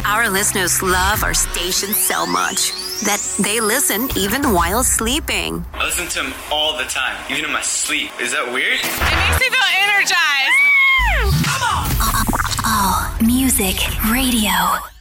Our listeners love our station so much that they listen even while sleeping. I listen to them all the time, even in my sleep. Is that weird? It makes me feel energized. Come on! All music radio.